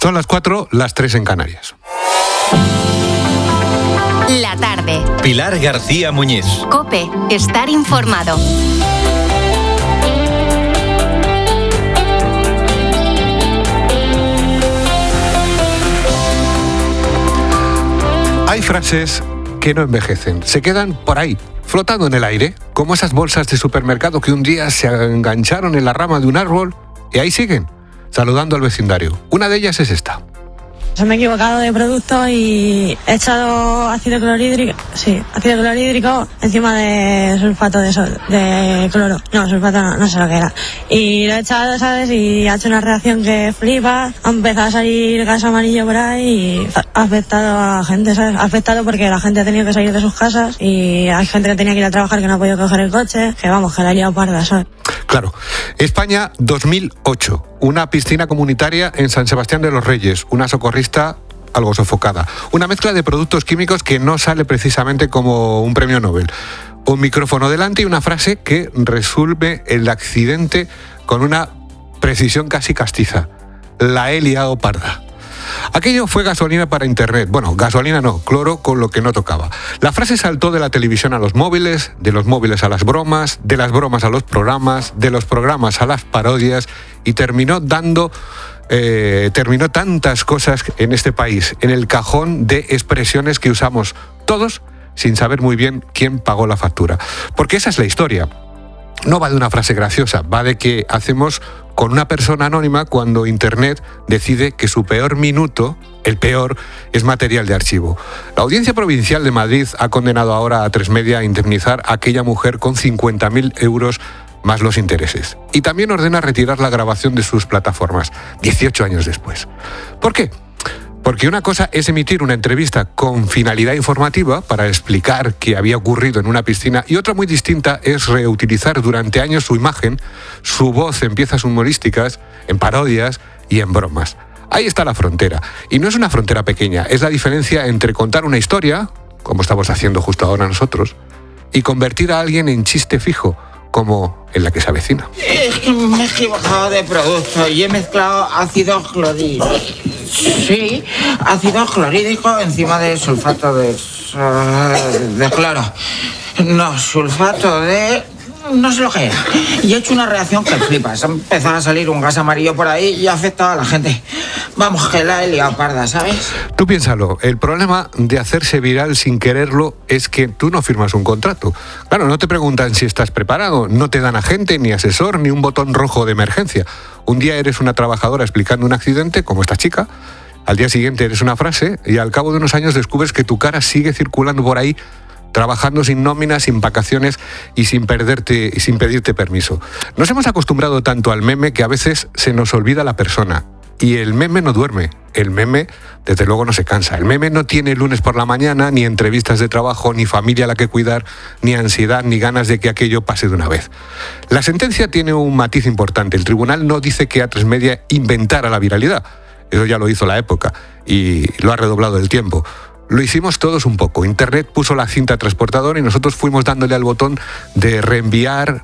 Son las 4, las 3 en Canarias. La tarde. Pilar García Muñiz. COPE. Estar informado. Hay frases que no envejecen, se quedan por ahí, flotando en el aire, como esas bolsas de supermercado que un día se engancharon en la rama de un árbol y ahí siguen, saludando al vecindario. Una de ellas es esta. Se me he equivocado de producto y he echado ácido clorhídrico encima de sulfato de cloro. No, sulfato no sé lo que era. Y lo he echado, ¿sabes? Y ha hecho una reacción que flipa. Ha empezado a salir gas amarillo por ahí y ha afectado a la gente, ¿sabes? Ha afectado porque la gente ha tenido que salir de sus casas y hay gente que tenía que ir a trabajar que no ha podido coger el coche. Que vamos, que la ha liado parda, ¿sabes? Claro. España 2008. Una piscina comunitaria en San Sebastián de los Reyes. Una socorrista algo sofocada. Una mezcla de productos químicos que no sale precisamente como un premio Nobel. Un micrófono delante y una frase que resuelve el accidente con una precisión casi castiza. La he liado parda. Aquello fue gasolina para internet. Bueno, gasolina no, cloro con lo que no tocaba. La frase saltó de la televisión a los móviles, de los móviles a las bromas, de las bromas a los programas, de los programas a las parodias y terminó tantas cosas en este país, en el cajón de expresiones que usamos todos sin saber muy bien quién pagó la factura. Porque esa es la historia. No va de una frase graciosa, va de qué hacemos con una persona anónima cuando Internet decide que su peor minuto, el peor, es material de archivo. La Audiencia Provincial de Madrid ha condenado ahora a A3Media a indemnizar a aquella mujer con 50.000 euros más los intereses. Y también ordena retirar la grabación de sus plataformas, 18 años después. ¿Por qué? Porque una cosa es emitir una entrevista con finalidad informativa para explicar qué había ocurrido en una piscina y otra muy distinta es reutilizar durante años su imagen, su voz en piezas humorísticas, en parodias y en bromas. Ahí está la frontera. Y no es una frontera pequeña, es la diferencia entre contar una historia, como estamos haciendo justo ahora nosotros, y convertir a alguien en chiste fijo, como en la que se avecina. Es que me he equivocado de producto y he mezclado ácido clorhídrico. Sí, ácido clorhídrico encima de sulfato de cloro. No, sulfato de... no sé lo que era. Y he hecho una reacción que flipas. Ha empezado a salir un gas amarillo por ahí y ha afectado a la gente. Vamos, que la he liado parda, ¿sabes? Tú piénsalo, el problema de hacerse viral sin quererlo es que tú no firmas un contrato. Claro, no te preguntan si estás preparado, no te dan agente, ni asesor, ni un botón rojo de emergencia. Un día eres una trabajadora explicando un accidente, como esta chica, al día siguiente eres una frase y al cabo de unos años descubres que tu cara sigue circulando por ahí trabajando sin nómina, sin vacaciones y sin pedirte permiso. Nos hemos acostumbrado tanto al meme que a veces se nos olvida la persona. Y el meme no duerme, el meme desde luego no se cansa. El meme no tiene lunes por la mañana, ni entrevistas de trabajo, ni familia a la que cuidar, ni ansiedad, ni ganas de que aquello pase de una vez. La sentencia tiene un matiz importante. El tribunal no dice que A3Media inventara la viralidad. Eso ya lo hizo la época y lo ha redoblado el tiempo. Lo hicimos todos un poco. Internet puso la cinta transportadora y nosotros fuimos dándole al botón de reenviar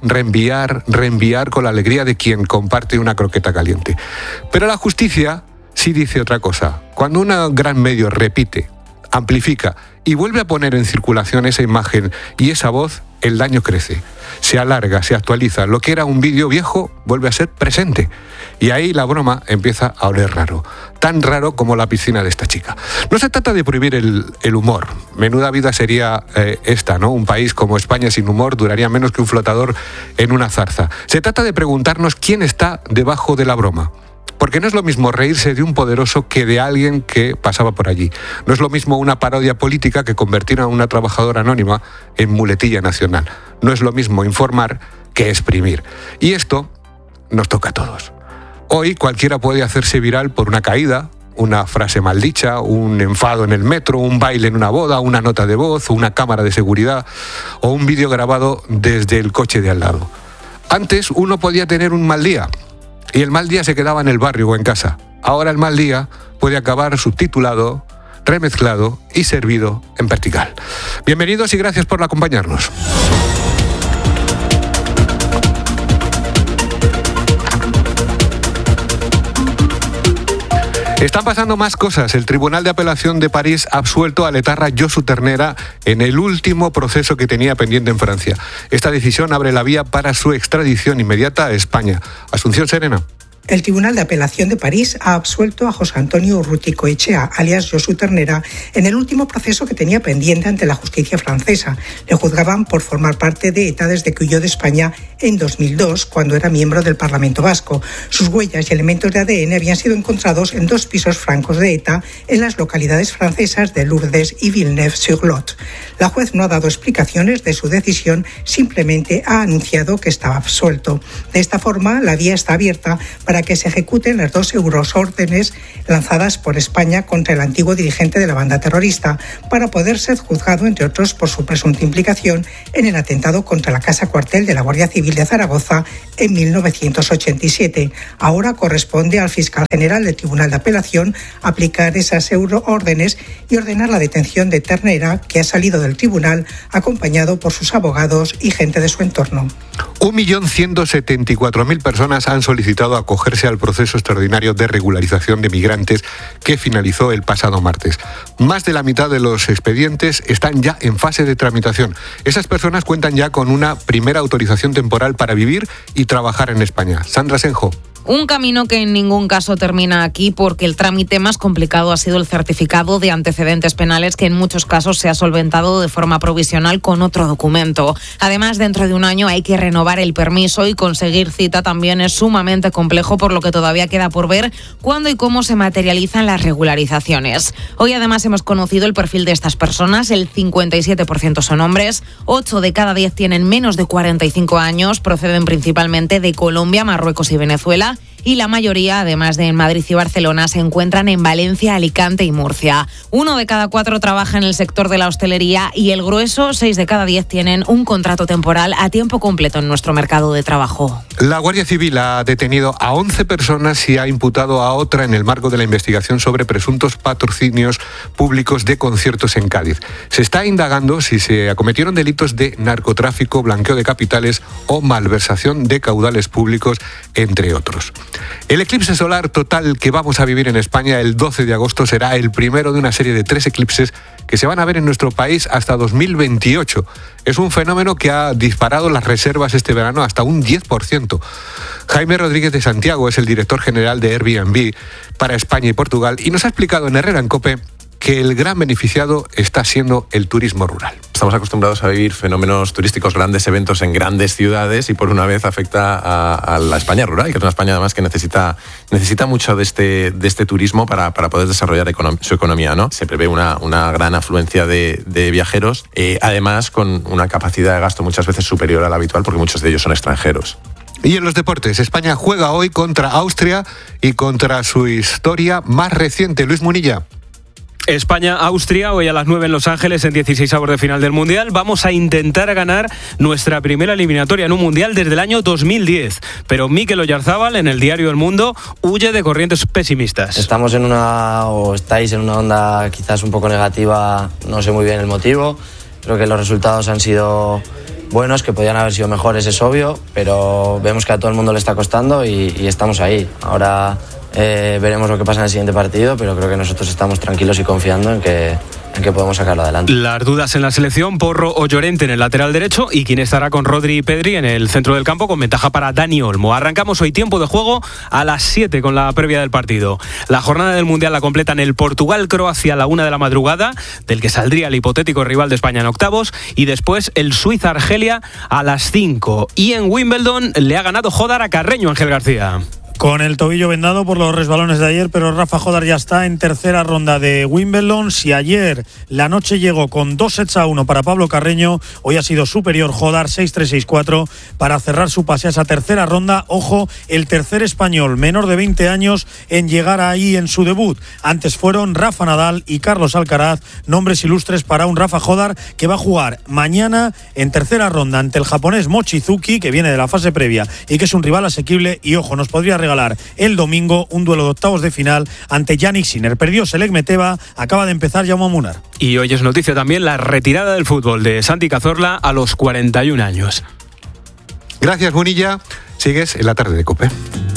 con la alegría de quien comparte una croqueta caliente. Pero la justicia sí dice otra cosa. Cuando un gran medio repite, amplifica y vuelve a poner en circulación esa imagen y esa voz, el daño crece, se alarga, se actualiza. Lo que era un vídeo viejo vuelve a ser presente. Y ahí la broma empieza a oler raro. Tan raro como la piscina de esta chica. No se trata de prohibir el humor. Menuda vida sería esta, ¿no? Un país como España sin humor duraría menos que un flotador en una zarza. Se trata de preguntarnos quién está debajo de la broma. Porque no es lo mismo reírse de un poderoso que de alguien que pasaba por allí. No es lo mismo una parodia política que convertir a una trabajadora anónima en muletilla nacional. No es lo mismo informar que exprimir. Y esto nos toca a todos. Hoy cualquiera puede hacerse viral por una caída, una frase maldicha, un enfado en el metro, un baile en una boda, una nota de voz, una cámara de seguridad o un vídeo grabado desde el coche de al lado. Antes uno podía tener un mal día y el mal día se quedaba en el barrio o en casa. Ahora el mal día puede acabar subtitulado, remezclado y servido en vertical. Bienvenidos y gracias por acompañarnos. Están pasando más cosas. El Tribunal de Apelación de París ha absuelto al etarra Josu Ternera en el último proceso que tenía pendiente en Francia. Esta decisión abre la vía para su extradición inmediata a España. Asunción Serena. El Tribunal de Apelación de París ha absuelto a José Antonio Urruticoechea, alias Josu Ternera, en el último proceso que tenía pendiente ante la justicia francesa. Le juzgaban por formar parte de ETA desde que huyó de España en 2002, cuando era miembro del Parlamento Vasco. Sus huellas y elementos de ADN habían sido encontrados en 2 pisos francos de ETA en las localidades francesas de Lourdes y Villeneuve-sur-Lot. La juez no ha dado explicaciones de su decisión, simplemente ha anunciado que estaba absuelto. De esta forma, la vía está abierta para que se ejecuten las 2 euroórdenes lanzadas por España contra el antiguo dirigente de la banda terrorista, para poder ser juzgado, entre otros, por su presunta implicación en el atentado contra la casa cuartel de la Guardia Civil de Zaragoza en 1987. Ahora corresponde al fiscal general del Tribunal de Apelación aplicar esas euroórdenes y ordenar la detención de Ternera, que ha salido del tribunal acompañado por sus abogados y gente de su entorno. 1.174.000 personas han solicitado acogerse al proceso extraordinario de regularización de migrantes que finalizó el pasado martes. Más de la mitad de los expedientes están ya en fase de tramitación. Esas personas cuentan ya con una primera autorización temporal para vivir y trabajar en España. Sandra Senjo. Un camino que en ningún caso termina aquí, porque el trámite más complicado ha sido el certificado de antecedentes penales, que en muchos casos se ha solventado de forma provisional con otro documento. Además, dentro de un año hay que renovar el permiso y conseguir cita también es sumamente complejo, por lo que todavía queda por ver cuándo y cómo se materializan las regularizaciones. Hoy además hemos conocido el perfil de estas personas. El 57% son hombres, 8 de cada 10 tienen menos de 45 años, proceden principalmente de Colombia, Marruecos y Venezuela, y la mayoría, además de en Madrid y Barcelona, se encuentran en Valencia, Alicante y Murcia. 1 de cada 4 trabaja en el sector de la hostelería y el grueso, 6 de cada 10, tienen un contrato temporal a tiempo completo en nuestro mercado de trabajo. La Guardia Civil ha detenido a 11 personas y ha imputado a otra en el marco de la investigación sobre presuntos patrocinios públicos de conciertos en Cádiz. Se está indagando si se acometieron delitos de narcotráfico, blanqueo de capitales o malversación de caudales públicos, entre otros. El eclipse solar total que vamos a vivir en España el 12 de agosto será el primero de una serie de 3 eclipses que se van a ver en nuestro país hasta 2028. Es un fenómeno que ha disparado las reservas este verano hasta un 10%. Jaime Rodríguez de Santiago es el director general de Airbnb para España y Portugal y nos ha explicado en Herrera en COPE que el gran beneficiado está siendo el turismo rural. Estamos acostumbrados a vivir fenómenos turísticos, grandes eventos en grandes ciudades, y por una vez afecta a la España rural, que es una España además que necesita mucho de este turismo para poder desarrollar su economía, ¿no? Se prevé una gran afluencia de viajeros, además con una capacidad de gasto muchas veces superior a la habitual, porque muchos de ellos son extranjeros. Y en los deportes, España juega hoy contra Austria y contra su historia más reciente. Luis Munilla. España-Austria, hoy a las 9 en Los Ángeles, en 16avos de final del Mundial. Vamos a intentar ganar nuestra primera eliminatoria en un Mundial desde el año 2010. Pero Mikel Oyarzábal, en el diario El Mundo, huye de corrientes pesimistas. Estáis en una onda quizás un poco negativa, no sé muy bien el motivo. Creo que los resultados han sido buenos, que podían haber sido mejores, es obvio, pero vemos que a todo el mundo le está costando y estamos ahí. Ahora veremos lo que pasa en el siguiente partido, pero creo que nosotros estamos tranquilos y confiando en que podemos sacarlo adelante. Las dudas en la selección: Porro o Llorente en el lateral derecho, y quién estará con Rodri y Pedri en el centro del campo, con ventaja para Dani Olmo. Arrancamos hoy tiempo de juego a las 7 con la previa del partido. La jornada del Mundial la completan el Portugal-Croacia a la 1 de la madrugada, del que saldría el hipotético rival de España en octavos, y después el Suiza-Argelia a las 5. Y en Wimbledon le ha ganado Jodar a Carreño, Ángel García. Con el tobillo vendado por los resbalones de ayer, pero Rafa Jodar ya está en tercera ronda de Wimbledon. Si ayer la noche llegó con 2-1 para Pablo Carreño, hoy ha sido superior Jodar, 6-3, 6-4, para cerrar su pase a esa tercera ronda. Ojo, el tercer español menor de 20 años en llegar ahí en su debut. Antes fueron Rafa Nadal y Carlos Alcaraz, nombres ilustres para un Rafa Jodar que va a jugar mañana en tercera ronda ante el japonés Mochizuki, que viene de la fase previa y que es un rival asequible. Y ojo, nos podría regalar el domingo un duelo de octavos de final ante Yannick Sinner. Perdió Selek Meteva, acaba de empezar Jaume Munar. Y hoy es noticia también la retirada del fútbol de Santi Cazorla a los 41 años. Gracias, Munilla. Sigues en la tarde de COPE.